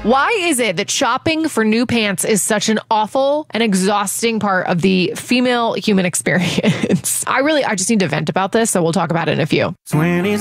Why is it that shopping for new pants is such an awful and exhausting part of the female human experience? I just need to vent about this, so we'll talk about it in a few. 20